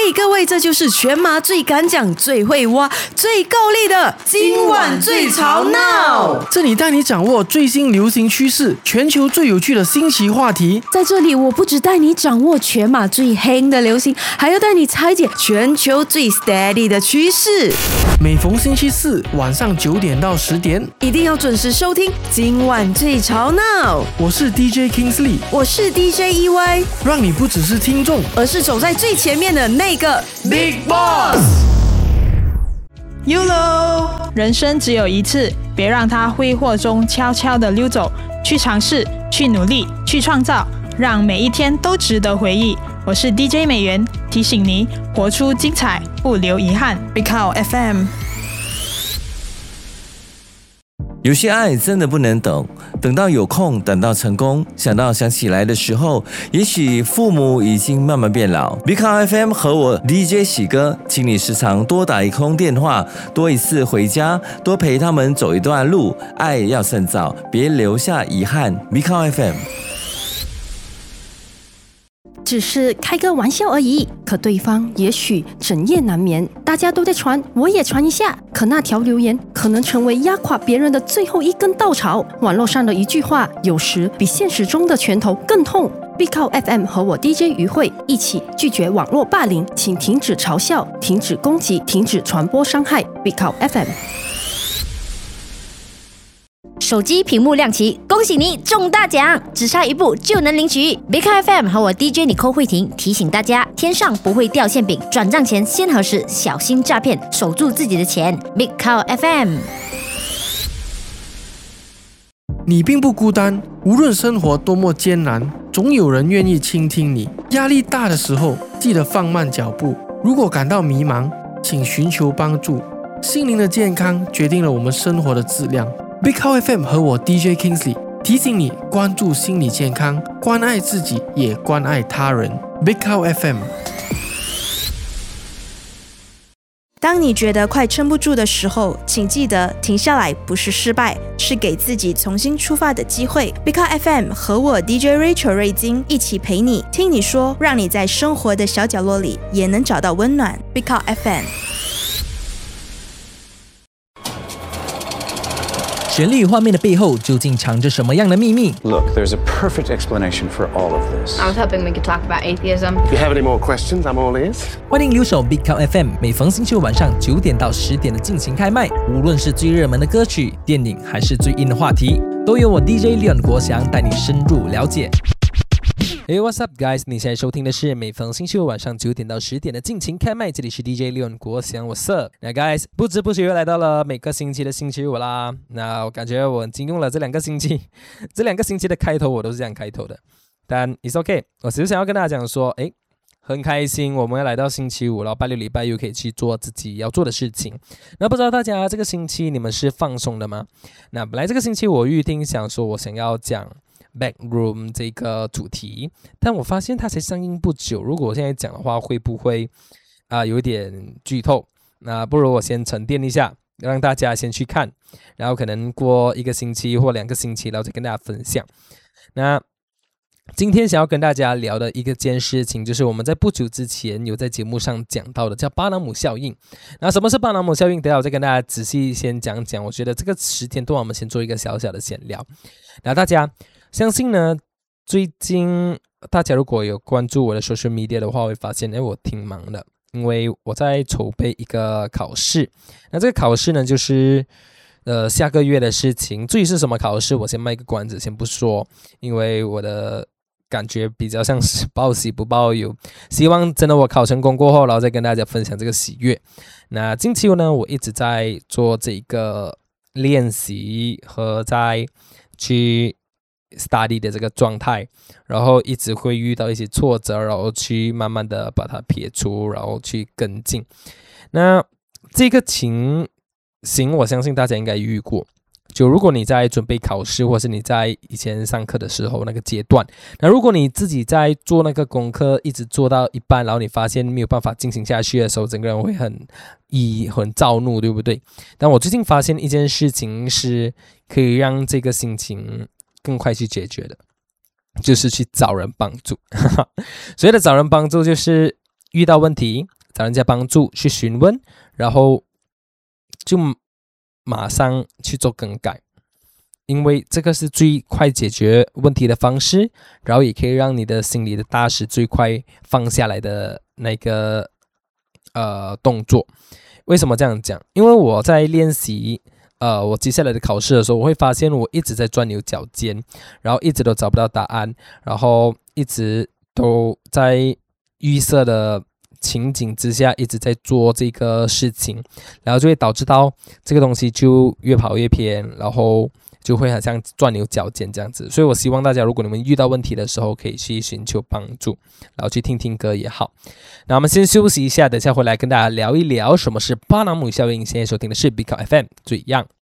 嘿，各位，这就是全马最敢讲、最会挖、最够力的今晚最吵闹。 这里带你掌握最新流行趋势，全球最有趣的新奇话题。 在这里，我不只带你掌握全马最黑的流行，还要带你拆解全球最 steady 的趋势。 每逢星期四晚上9点到10点， 一定要准时收听今晚最吵闹。 我是 DJ Kingsley， 我是 DJ EY， 让你不只是听众， 而是走在最前面的那个 Big Boss。 YOLO， 人生只有一次，别让它挥霍中悄悄地溜走。去尝试，去努力，去创造，让每一天都值得回忆。我是 DJ 美元，提醒你活出精彩，不留遗憾。Big Cow FM。 有些爱真的不能等，等到有空，等到成功，想起来的时候，也许父母已经慢慢变老。Big Cow FM 和我 DJ 喜哥，请你时常多打一通电话，多一次回家，多陪他们走一段路。爱要趁早，别留下遗憾。Big Cow FM。 只是开个玩笑而已，可对方也许整夜难眠。大家都在传，我也传一下。可那条留言可能成为压垮别人的最后一根稻草。网络上的一句话，有时比现实中的拳头更痛。Big Cow FM 和我 DJ 于慧一起拒绝网络霸凌，请停止嘲笑，停止攻击，停止传播伤害。Big Cow FM。 手机屏幕亮起，恭喜你中大奖，只差一步就能领取。Big Cow FM 和我 DJ 尼寇慧婷提醒大家，天上不会掉馅饼，转账前先核实，小心诈骗，守住自己的钱。Big Cow FM。 你并不孤单，无论生活多么艰难，总有人愿意倾听你。压力大的时候，记得放慢脚步。如果感到迷茫，请寻求帮助。心灵的健康决定了我们生活的质量。Big Cow FM 和我 DJ Kingsley 提醒你关注心理健康，关爱自己，也关爱他人。Big Cow FM。 当你觉得快撑不住的时候，请记得停下来不是失败，是给自己重新出发的机会。Big Cow FM 和我 DJ Rachel 瑞金一起陪你，听你说，让你在生活的小角落里也能找到温暖。Big Cow FM。 绚丽画面的背后究竟藏着什么样的秘密？ Look, there's a perfect explanation for all of this. I was hoping we could talk about atheism. If you have any more questions, I'm all ears. 欢迎留守 Big Cow FM， 每逢星期五晚上9点到10点的尽情开麦。无论是最热门的歌曲、电影，还是最硬的话题，都由我 DJ Leon 国祥带你深入了解。Hey, what's up, guys？ 你现在收听的是每逢星期五晚上9点到10点的尽情开麦，这里是 DJ Leon 国祥，我 Sir。那 guys， 不知不觉又来到了每个星期的星期五啦。那我感觉我已经用了这两个星期的开头我都是这样开头的，但 it's okay。我只是想要跟大家讲说，很开心我们要来到星期五了，拜六礼拜又可以去做自己要做的事情。那不知道大家这个星期你们是放松的吗？那本来这个星期我预定想说我想要讲Backroom 这个主题，但我发现它才上映不久，如果我现在讲的话会不会有点剧透？那不如我先沉淀一下，让大家先去看，然后可能过1个星期或2个星期然后再跟大家分享。那今天想要跟大家聊的一件事情，就是我们在不久之前有在节目上讲到的，叫巴纳姆效应。那什么是巴纳姆效应？等下我再跟大家仔细先讲讲。我觉得这个10天多，我们先做一个小小的闲聊。那大家相信呢，最近大家如果有关注我的 social media 的话，会发现我挺忙的，因为我在筹备一个考试。那这个考试呢，就是下个月的事情。至于是什么考试，我先卖个关子，先不说，因为我的感觉比较像是报喜不报忧。希望真的我考成功过后，然后再跟大家分享这个喜悦。那近期呢，我一直在做这个练习和在去study 的这个状态，然后一直会遇到一些挫折，然后去慢慢的把它撇除，然后去跟进。那这个情形我相信大家应该遇过，就如果你在准备考试，或是你在以前上课的时候那个阶段，那如果你自己在做那个功课一直做到一半，然后你发现没有办法进行下去的时候，整个人会很躁怒，对不对？但我最近发现一件事情是可以让这个心情更快去解决的，就是去找人帮助。所谓的找人帮助，就是遇到问题找人家帮助去询问，然后就马上去做更改，因为这个是最快解决问题的方式，然后也可以让你的心里的大石最快放下来的那个动作。为什么这样讲？因为我在练习我接下来的考试的时候，我会发现我一直在钻牛角尖，然后一直都找不到答案，然后一直都在预设的情景之下一直在做这个事情，然后就会导致到这个东西就越跑越偏，然后就会好像钻牛角尖这样子。所以我希望大家，如果你们遇到问题的时候，可以去寻求帮助，然后去听听歌也好。那我们先休息一下，等下回来跟大家聊一聊什么是巴纳姆效应。现在收听的是 Big FM 最样。